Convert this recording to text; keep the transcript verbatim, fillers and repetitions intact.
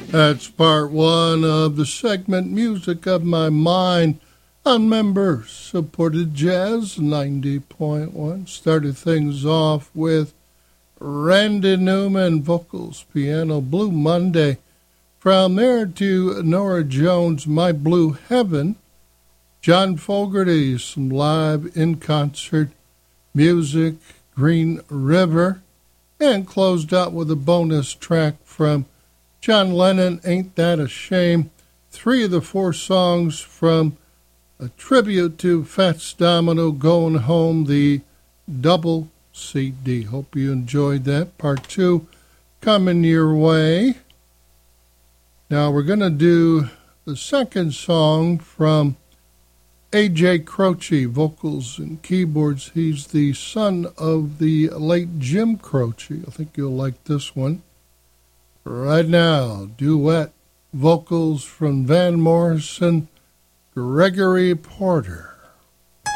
That's part one of the segment Music of My Mind on member-supported Jazz ninety point one. Started things off with Randy Newman, vocals, piano, Blue Monday. From there to Nora Jones, My Blue Heaven. John Fogerty, some live in-concert music, Green River. And closed out with a bonus track from John Lennon, Ain't That a Shame. Three of the four songs from a tribute to Fats Domino, Going Home, the double C D. Hope you enjoyed that. Part two coming your way. Now we're going to do the second song from A J Croce, vocals and keyboards. He's the son of the late Jim Croce. I think you'll like this one. Right now, duet vocals from Van Morrison, Gregory Porter.